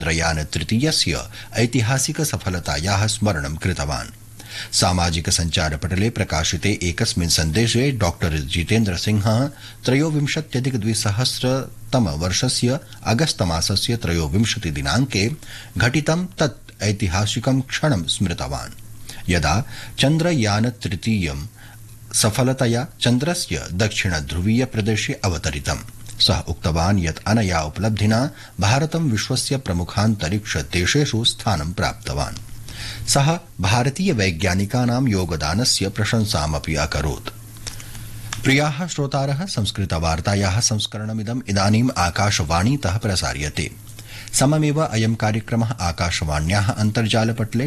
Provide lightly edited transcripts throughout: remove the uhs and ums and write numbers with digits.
चन्द्रयान तृतीयस्य ऐतिहासिक सफलतायाः स्मरणं कृतवान्। सामाजिक संचारपटले प्रकाशिते एकस्मिन् सन्देशे डॉक्टर जितेन्द्र सिंहः 23-2000 अगस्त मासस्य 23 दिनाङ्के घटितं तत् ऐतिहासिकं क्षणं स्मृतवान्, यदा चन्द्रयान तृतीयं सफलतया चन्द्रस्य दक्षिणध्रुवीय प्रदेशे अवतरितम्। सः उक्तवान् यत् अनया उपलब्धिना भारतं विश्वस्य प्रमुखान्तरिक्ष देशेषु स्थानं प्राप्तवान्। सः भारतीय वैज्ञानिकानां योगदानस्य प्रशंसामपि अकरोत्। प्रियाः श्रोतारः, संस्कृतवार्तायाः संस्करणमिदम् इदानीम् आकाशवाणीतः प्रसार्यते। सममेव अयं कार्यक्रमः आकाशवाण्याः अन्तर्जालपटले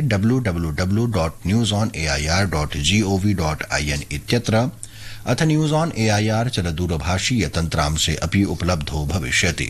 www.newsonair.gov.in इत्यत्र अथ न्यूज ऑन एआईआर चलदूरभाषीय तन्त्रांशे अपि उपलब्धो भविष्यति।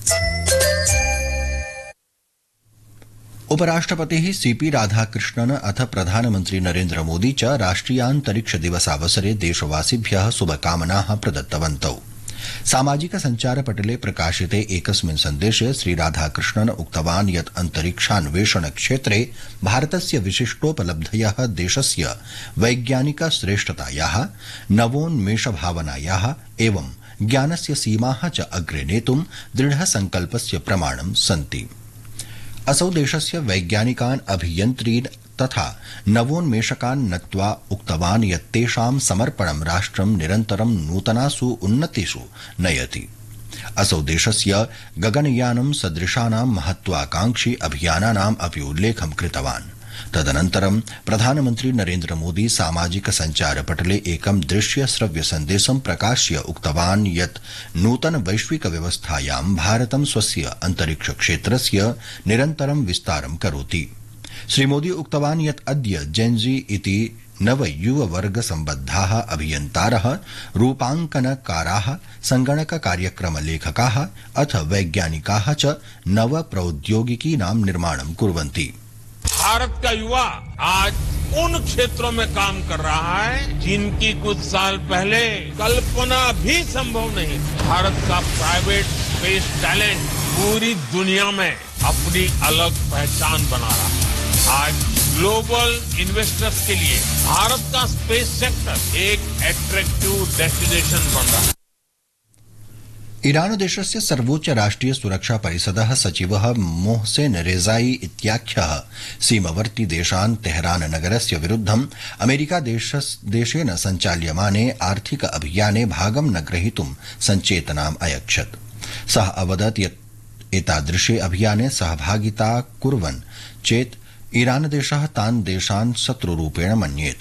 उपराष्ट्रपतिः सीपी राधाकृष्णन् अथ प्रधानमन्त्री नरेन्द्र मोदी च राष्ट्रियान्तरिक्ष दिवसावसरे देशवासिभ्यः शुभकामनाः प्रदत्तवन्तौ। सामाजिक संचारपटले प्रकाशिते एकस्मिन् सन्देशे श्रीराधाकृष्णन् उक्तवान् यत् अन्तरिक्षान्वेषण क्षेत्रे भारतस्य विशिष्टोपलब्धयः देशस्य वैज्ञानिक श्रेष्ठतायाः, नवोन्मेषभावनायाः एवं ज्ञानस्य सीमाः च अग्रे नेतुं दृढसंकल्पस्य प्रमाणं सन्ति। असौ देशस्य वैज्ञानिकान्, अभियन्त्रीन् तथा नवोन्मेषकान् नत्वा उक्तवान् यत् तेषां समर्पणं राष्ट्रं निरन्तरं नूतनासु उन्नतिषु नयति। असौ देशस्य गगनयानं सदृशानां महत्वाकांक्षी अभियानानाम् अपि उल्लेखं कृतवान्। तदनन्तरं प्रधानमन्त्री नरेन्द्र मोदी सामाजिक संचारपटले एकं दृश्य श्रव्य सन्देशं प्रकाश्य उक्तवान् यत् नूतन वैश्विक व्यवस्थायां भारतं स्वस्य अन्तरिक्ष क्षेत्रस्य निरन्तरं विस्तारं करोति। श्रीमोदी उक्तवान् यत् अद्य जेन्जी इति नवयुववर्ग सम्बद्धाः अभियन्तारः, रूपाङ्कनकाराः, संगणक कार्यक्रमलेखकाः अथ वैज्ञानिकाः च नवप्रौद्योगिकीनां निर्माणं कुर्वन्ति। भारत का युवा आज उन क्षेत्रों में काम कर रहा है जिनकी कुछ साल पहले कल्पना भी संभव नहीं। भारत का प्राइवेट स्पेस टैलेंट पूरी दुनिया में अपनी अलग पहचान बना रहा है। आज ग्लोबल इन्वेस्टर्स के लिए भारत का स्पेस सेक्टर एक अट्रैक्टिव डेस्टिनेशन बन रहा है। ईरान देशस्य सर्वोच्च राष्ट्रिय सुरक्षा परिषदः सचिवः मोहसेन रेजाई इत्याख्यः सीमवर्ती देशान् तेहरान नगरस्य विरुद्धम् अमेरिका देशेन सञ्चाल्यमाने आर्थिक अभियाने भागं न ग्रहीतुं सञ्चेतनाम् अयच्छत्। सः अवदत् यत् एतादृशे अभियाने सहभागिता कुर्वन् चेत् ईरान देशः तान् देशान् शत्रुरूपेण मन्येत्।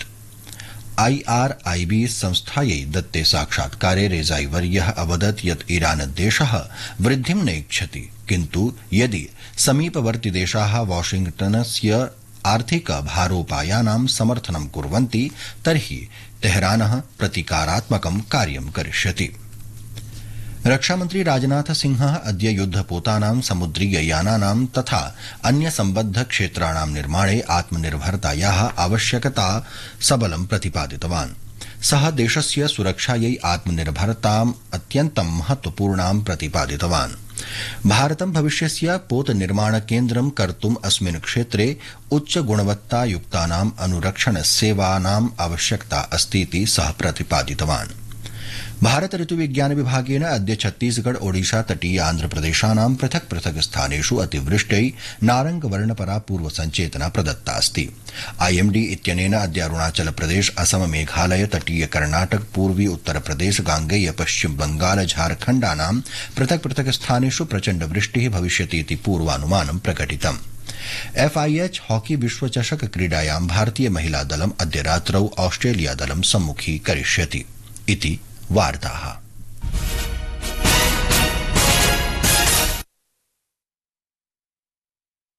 IRIB संस्थायै दत्ते साक्षात्कारे रेजाई वर्यः अवदत् यत् ईरान देशः वृद्धिं नेच्छति, किन्तु यदि समीपवर्ती देशाः वाशिंग्टनस्य आर्थिक भारोपायानां समर्थनं कुर्वन्ति तर्हि तेहरानः प्रतीकारात्मकं कार्यं करिष्यति। रक्षामन्त्री राजनाथ सिंहः अद्य युद्धपोतानां, समुद्रीययानानां तथा अन्य सम्बद्ध क्षेत्राणां निर्माणे आत्मनिर्भरतायाः आवश्यकता सबलं प्रतिपादितवान्। सः देशस्य सुरक्षायै आत्मनिर्भरताम् अत्यन्तं महत्वपूर्णां प्रतिपादितवान्। भारतं भविष्यस्य पोत निर्माण केन्द्रं कर्तुम् अस्मिन् क्षेत्रे उच्च गुणवत्तायुक्तानाम् अनुरक्षण सेवानाम् आवश्यकता अस्तीति सः प्रतिपादितवान्। भारत ऋतुविज्ञान विभागेन अद्य छत्तीसगढ़, ओडिशा, तटीय आन्ध्रप्रदेशानां पृथक् पृथक् स्थानेषु अतिवृष्ट्यै नारंगवर्णपरा पूर्वसञ्चेतना प्रदत्ता अस्ति। IMD इत्यनेन अद्य अरुणाचल प्रदेश, असम, मेघालय, तटीय कर्णाटक, पूर्वी उत्तरप्रदेश, गांगेय पश्चिम बंगाल, झारखण्डानां पृथक् पृथक् स्थानेषु प्रचण्ड वृष्टिः भविष्यति इति पूर्वानुमानं प्रकटितम्। FIH हॉकी विश्वचषक क्रीडायां भारतीय महिला दलम् अद्य रात्रौ ऑस्ट्रेलिया दलं सम्मुखीकरिष्यति इति वार्ताः।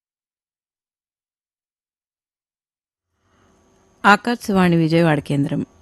ఆకాశవాణి విజయవాడ కేంద్రం